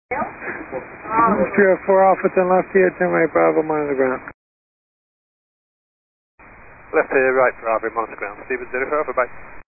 Three 4 Alpha 10 left here, 10 right Bravo, monitor ground. Left here, right Bravo, monitor ground. Steven 04 Alpha, bye.